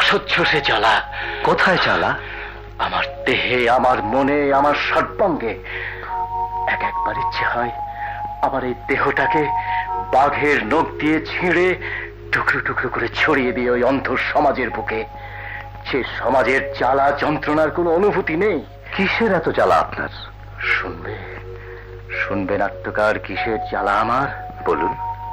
অসহ্য সে জ্বালা। কোথায় জ্বালা? আমার দেহে, আমার মনে, আমার সর্বাঙ্গে। একবার ইচ্ছে হয় আমার এই দেহটাকে বাঘের নখ দিয়ে ছিঁড়ে টুকরো টুকরো করে ছড়িয়ে দিয়ে ওই অন্ধ সমাজের বুকে, যে সমাজের জ্বালা যন্ত্রণার কোনো অনুভূতি নেই। কিসের এত জ্বালা আপনার? শুনবে, শুনবে নাট্যকার, কিসের জ্বালা আমার? বলুন।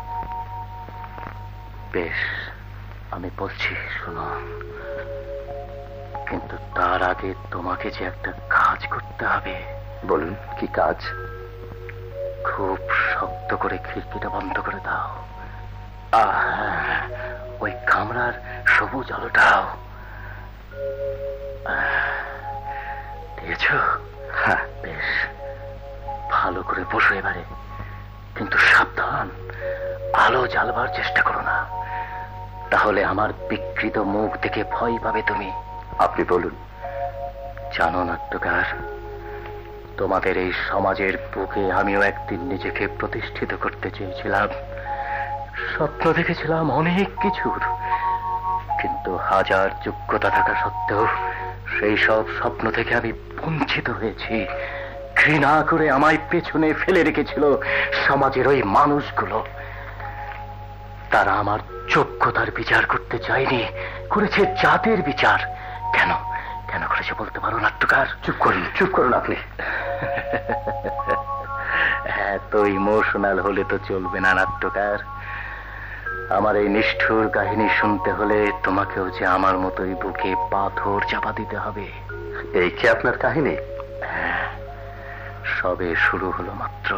বেশ, আমি বলছি, শোনো। কিন্তু তার আগে তোমাকে যে একটা কাজ করতে হবে। বলুন, কি কাজ? খুব শক্ত করে খিড়কিটা বন্ধ করে দাও। ওই কামরার সবুজ আলোটাও দিয়েছ? হ্যাঁ। বেশ, ভালো করে বসো এবারে। কিন্তু সাবধান, আলো জ্বালবার চেষ্টা করো না, তাহলে আমার বিকৃত মুখ দেখে ভয় পাবে তুমি। আপনি বলুন। জানো নাট্যকার, তোমাদের এই সমাজের বুকে আমিও একদিন নিজেকে প্রতিষ্ঠিত করতে চেয়েছিলাম। স্বপ্ন দেখেছিলাম অনেক কিছুর, কিন্তু হাজার যোগ্যতা থাকা সত্ত্বেও সেই সব স্বপ্ন থেকে আমি বঞ্চিত হয়েছি। ঘৃণা করে আমায় পেছনে ফেলে রেখেছিল সমাজের ওই মানুষগুলো। তারা আমার যোগ্যতার বিচার করতে চায়নি, করেছে জাতের বিচার। কেন কেন করেছে বলতে পারো নাট্যকার? চুপ করুন, চুপ করুন আপনি। এত ইমোশনাল হলে তো চলবে না নাট্যকার। আমার এই নিষ্ঠুর কাহিনী শুনতে হলে তোমাকেও যে আমার মতোই বুকে পাথর চাপা দিতে হবে। এই কি আপনার কাহিনী? হ্যাঁ, সবে শুরু হলো মাত্র।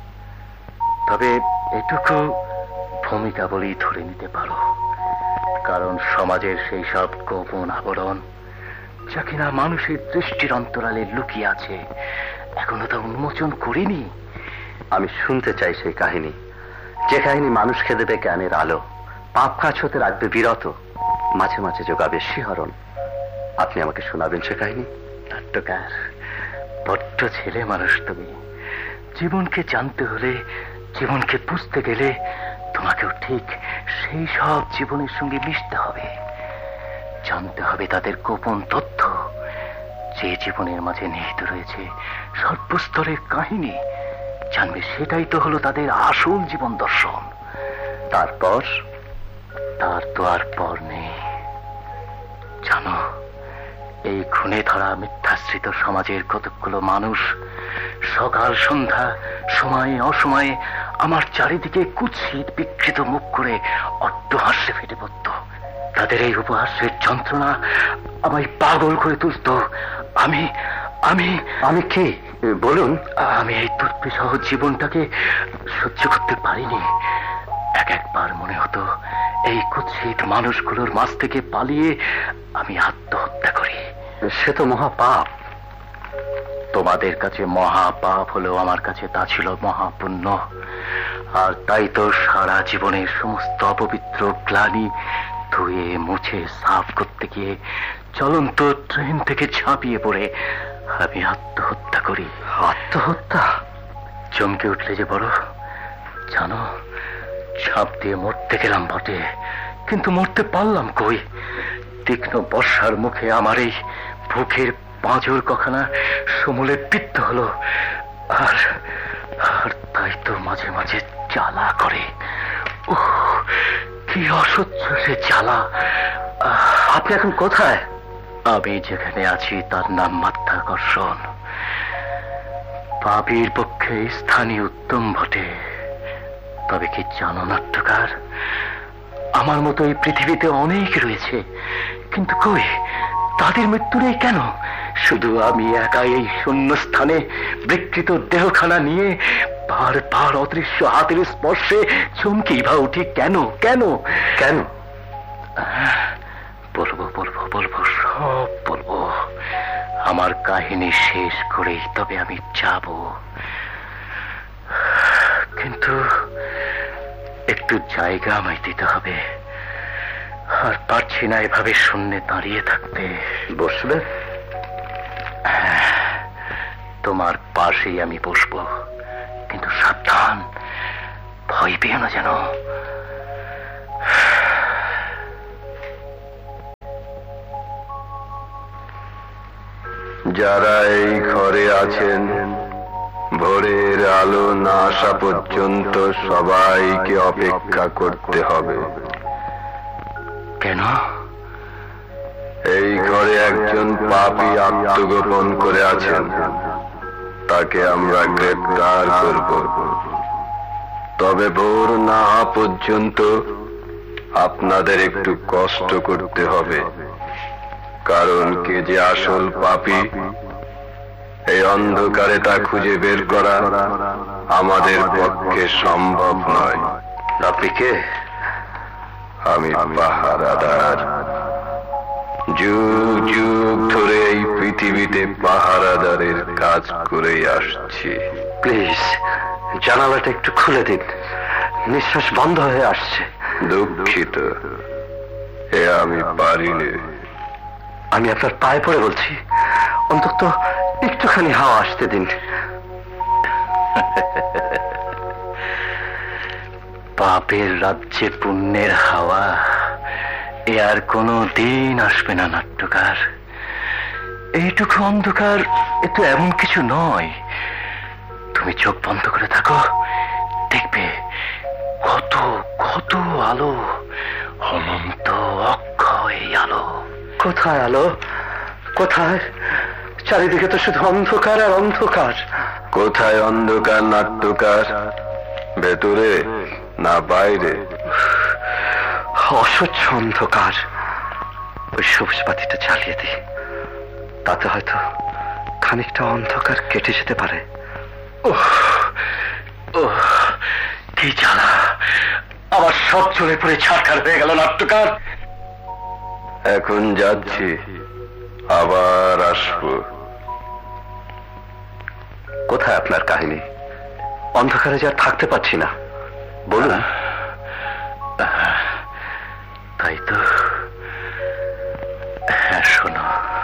তবে এটুকু ভূমিকা বলেই ধরে নিতে পারো, কারণ সমাজের সেই সব গোপন আবরণ, যা কিনা মানুষের দৃষ্টির অন্তরালে লুকিয়ে আছে, এখনো তা উন্মোচন করিনি। আমি শুনতে চাই সেই কাহিনী, যে কাহিনী মানুষকে দেবে জ্ঞানের আলো, পাপ কাজ হতে রাখবে বিরত, মাঝে মাঝে যোগাবে শিহরণ। আপনি আমাকে শোনাবেন সে কাহিনী? নাট্যকার, বড্ড ছেলে মানুষ তুমি। জীবনকে জানতে হলে, জীবনকে বুঝতে গেলে তোমাকেও ঠিক সেই সব জীবনের সঙ্গে মিশতে হবে, জানতে হবে তাদের গোপন তথ্য, যে জীবনের মাঝে নিহিত রয়েছে সর্বস্তরের কাহিনী। জানবে সেটাই তো হলো তাদের আসল জীবন দর্শন। তারপর? তার তো আর পর নেই। জানো, এই খুনে ধরা মিথ্যাশ্রিত সমাজের কতগুলো মানুষ সকাল সন্ধ্যা, সময়ে অসময়ে আমার চারিদিকে কুৎসিত বিকৃত মুখ করে অট্টহাস্যে ফেটে পড়ত। তাদের এই উপহাস্যের যন্ত্রণা আমায় পাগল করে তুলত। আমি আমি আমি কি? বলুন। আমি এই দুর্বিষহ জীবনটাকে সহ্য করতে পারিনি। একবার মনে হতো এই কুৎসিত মানুষগুলোর মাঝ থেকে পালিয়ে আমি আত্মহত্যা করি। সে তো মহাপাপ। তোমাদের কাছে মহাপাপ হলেও আমার কাছে তা ছিল মহাপুণ্য। আর তাই তো সারা জীবনের সমস্ত অপবিত্র গ্লানি ধুয়ে মুছে সাফ করতে গিয়ে চলন্ত ট্রেন থেকে ঝাঁপিয়ে পড়ে আমি আত্মহত্যা করি। আত্মহত্যা? চমকে উঠলে যে বড়। জানো, ঝাঁপ দিয়ে মরতে গেলাম বটে, কিন্তু মরতে পারলাম কই? তীক্ষ্ণ বর্ষার মুখে আমার এই বুকের পাঁজর কখানা সমূলে পিত্ত হলো। আর আর তাই তো মাঝে মাঝে জ্বালা করে। কি অসহ্য সে জ্বালা। আপনি এখন কোথায়? আমি যেখানে আছি তার নাম মাধ্যাকর্ষণ। পাপীর পক্ষে স্থানীয় উত্তম বটে। তবে কি জানো নাট্যকার, আমার মতো এই পৃথিবীতে অনেক রয়েছে, কিন্তু কই তাদের মৃত্যু নেই কেন? শুধু আমি একাই এই শূন্য স্থানে বিকৃত দেহখানা নিয়ে বারবার অদৃশ্য হাতের স্পর্শে চমকেই বা উঠি কেন? কেন কেন? বলবো বলবো বলবো, সব বলবো। আমার কাহিনী শেষ করেই তবে আমি যাব। কিন্তু একটু জায়গা আমায় দিতে হবে। আর পারছি না এভাবে শূন্যে দাঁড়িয়ে থাকতে। বসবে? তোমার পাশেই আমি বসবো, কিন্তু সাবধান, ভয় পেও না যেন। যারা এই ঘরে আছেন, ভোরের আলো না আসা পর্যন্ত সবাইকে অপেক্ষা করতে হবে। কেন? এই ঘরে একজন পাপী আত্মগোপন করে আছেন, তাকে আমরা গ্রেপ্তার করব। তবে ভোর না হওয়া পর্যন্ত আপনাদের একটু কষ্ট করতে হবে, কারণ কে যে আসল পাপী এই অন্ধকারে তা খুঁজে বের করা আমাদের পক্ষে সম্ভব নয়। আপনি কে? আমি পাহারাদার। যুগ যুগ ধরে এই পৃথিবীতে পাহারাদারের কাজ করেই আসছি। প্লিজ জানালাটা একটু খুলে দিন, নিঃশ্বাস বন্ধ হয়ে আসছে। দুঃখিত, এ আমি পারিনি। আমি আপনার পায়ে পড়ে বলছি, অন্তত একটুখানি হাওয়া আসতে দিন। পাপের রাজ্যে পুণ্যের হাওয়া, এ আর কোনো দিন আসবে না নাট্যকার। এইটুকু অন্ধকার এ তো এমন কিছু নয়। তুমি চোখ বন্ধ করে থাকো, দেখবে কত কত আলো, অনন্ত অক্ষয় আলো। কোথায় আলো? কোথায়? চারিদিকে তো শুধু অন্ধকার আর অন্ধকার। কোথায় অন্ধকার নাট্যকার? ভেতরে না বাইরে? অসহ্য অন্ধকার। ওই সবুজ বাতিটা জ্বালিয়ে দিই, তাতে হয়তো খানিকটা অন্ধকার কেটে যেতে পারে। কি জ্বালা! আবার সব চলে পড়ে ছাড়খাড় হয়ে গেল নাট্যকার। এখন যাচ্ছি, আবার আসবো। কোথায় আপনার কাহিনী? অন্ধকারে যা থাকতে পারছি না, বলুন। তাই তো। হ্যাঁ, শোনো।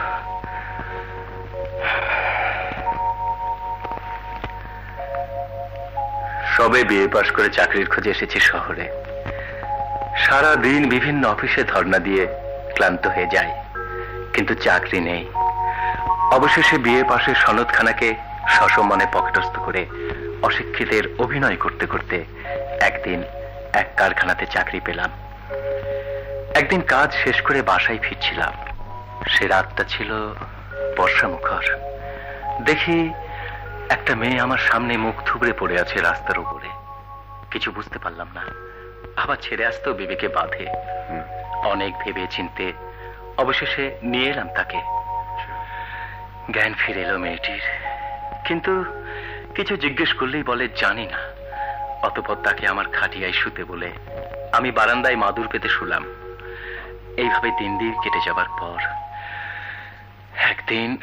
সবে বিএ পাশ করে চাকরির খোঁজে এসেছি শহরে। সারা দিন বিভিন্ন অফিসে ধর্ণা দিয়ে ক্লান্ত হয়ে যায়, কিন্তু চাকরি নেই। অবশেষে বিএ পাশের সনদখানাকে সসম্মানে পকেটস্থ করে অশিক্ষিতের অভিনয় করতে করতে একদিন এক কারখানাতে চাকরি পেলাম। একদিন কাজ শেষ করে বাসায় ফিরছিলাম। সে রাতটা ছিল বর্ষামুখর। দেখি একটা মেয়ে আমার সামনে মুখ থুবড়ে পড়ে আছে রাস্তার উপরে। কিছু বুঝতে পারলাম না, আবার ছেড়ে আসতেও বিবেকে বাঁধে। অনেক ভেবে চিনতে অবশেষে নিয়ে এলাম তাকে। জ্ঞান ফিরে এলো মেয়েটির, কিন্তু কিছু জিজ্ঞেস করলেই বলে জানি না। অতঃপর তাকে আমার খাটিয়ায় শুতে বলে আমি বারান্দায় মাদুর পেতে শুলাম। এইভাবে 3 দিন কেটে যাবার পর একদিন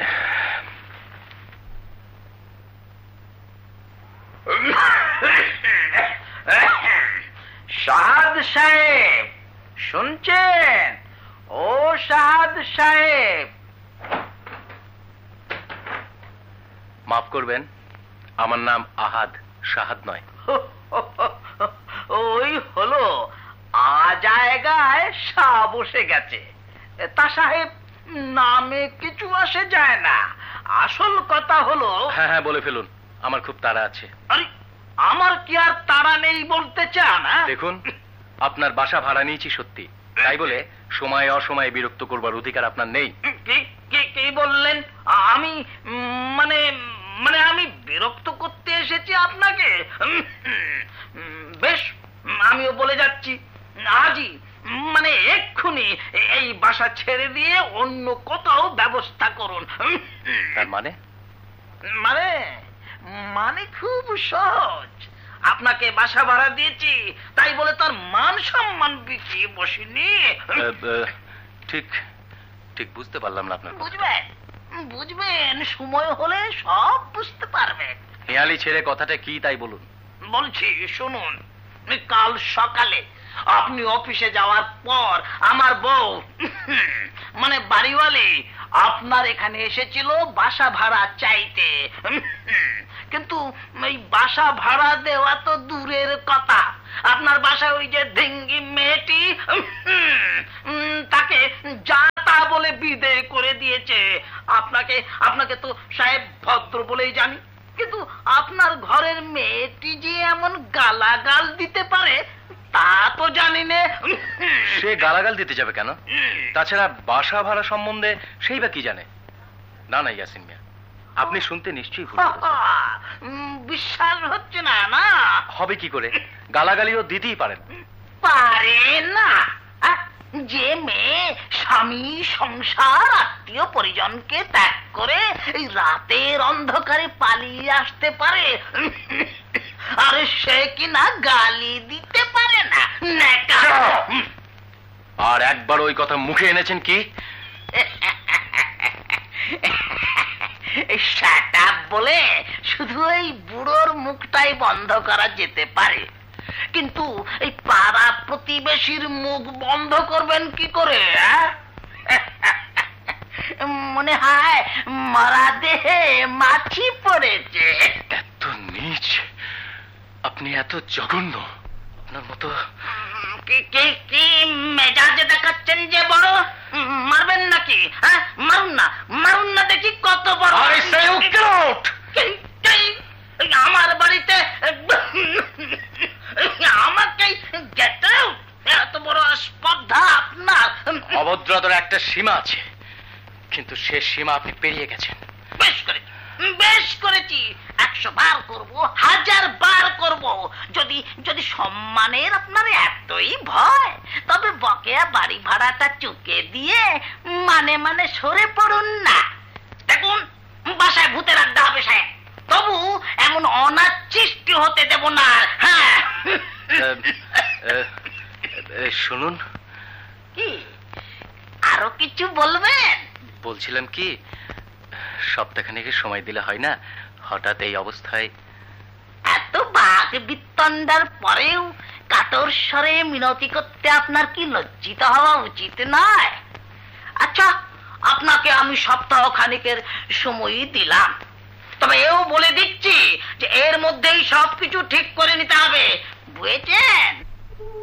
সাহাদ সাহেব, শুনছেন? ও সাহাদ সাহেব। মাফ করবেন, আমার নাম আহাদ, সাহাদ নয়। ওই হলো, আ জায়গায় সা বসে গেছে। তা সাহেব, নামে কিছু আসে যায় না, আসল কথা হলো। হ্যাঁ হ্যাঁ, বলে ফেলুন, আমার খুব তাড়া আছে। আরে, আমার কি আর তাড়া নেই বলতে চান? দেখুন, আপনার বাসা ভাড়া নিয়েছি সত্যি, তাই বলে সময় অসময়ে বিরক্ত করবার অধিকার আপনার নেই। কি বললেন? আমি মানে মানে আমি বিরক্ত করতে এসেছি আপনাকে? বেশ, আমিও বলে যাচ্ছি, আজই মানে এক্ষুনি এই বাসা ছেড়ে দিয়ে অন্য কোথাও ব্যবস্থা করুন। তার মানে? মানে মানে খুব সহজ। আপনাকে বাসা ভাড়া দিয়েছি, তাই বলে তার মান সম্মান বিকিয়ে বসিনি। ঠিক ঠিক বুঝতে পারলাম না আপনার। বুঝবেন বুঝবেন, সময় হলে সব বুঝতে পারবেন। হেয়ালি ছেড়ে কথাটা কি তাই বলুন। বলছি শুনুন, কাল সকালে আপনি অফিসে যাওয়ার পর আমার বউ মানে বাড়িওয়ালি আপনার এখানে এসেছিল বাসা ভাড়া চাইতে। কিন্তু এই বাসা ভাড়া দেওয়া তো দূরের কথা, আপনার বাসায় ওই যে ঢেঙ্গি মেয়েটি তাকে যা তা বলে বিদেয় করে দিয়েছে। আপনাকে আপনাকে তো সাহেব ভদ্র বলেই জানি, কিন্তু আপনার ঘরের মেয়েটি যে এমন গালাগাল দিতে পারে তা তো জানি না। সে গালাগাল দিতে যাবে কেন? তাছাড়া বাসা ভাড়া সম্বন্ধে সেই বা কি জানে? না না ইয়াসিন মিয়া, আপনি শুনতে নিশ্চয়ই ভুল করেছেন। বিশ্বাস হচ্ছে না? না হবে কি করে? গালাগালিও দিতেই পারেন। পারে না? যে মেয়ে স্বামী সংসার আত্মীয় পরিজনকে ত্যাগ করে এই রাতের অন্ধকারে পালিয়ে আসতে পারে, আর সে কিনা গালি দিতে পারে না? নেকা। আর একবার ওই কথা মুখে এনেছেন কি? শাট আপ বলে শুধু এই বুড়োর মুখটাই বন্ধ করা যেতে পারে, কিন্তু এই পাড়া প্রতিবেশীর মুখ বন্ধ করবেন কি করে? মনে হয় মারা দেহে মাছি পড়েছে। এত নীচ, আপনি এত জঘন্য, আপনার মতো। কি মেজাজে দেখাচ্ছেন যে বড়? মারবেন নাকি? মারুন না, মারুন না দেখি কত বড়। আমার বাড়িতে আমাকে এত বড় স্পর্ধা আপনার? অভদ্রতার একটা সীমা আছে, কিন্তু সে সীমা আপনি পেরিয়ে গেছেন। বেশ করেছি, 100 বার করব, 1000 বার করব। যদি সম্মানের আপনার এতই ভয়, তবে বকেয়া বাড়ি ভাড়াটা চুকে দিয়ে মানে সরে পড়ুন না। দেখুন, বাসায় ভূতের আড্ডা হবে সাহেব, তবু এমন অনাচিষ্টি হতে দেব না। হ্যাঁ, শুনুন, কি আরো কিছু বলবেন? বলছিলাম কি, সপ্তাহখানেকের সময় দিলে হয় না? হঠাৎ এই অবস্থায়। এত বাঘ বিত্তন্ডার পরেও কাতর স্বরে মিনতি করতে আপনার কি লজ্জিত হওয়া উচিত নয়? আচ্ছা, আপনাকে আমি সপ্তাহ খানিকের সময়ই দিলাম, তবে এও বলে দিচ্ছি যে এর মধ্যেই সবকিছু ঠিক করে নিতে হবে, বুঝেছেন?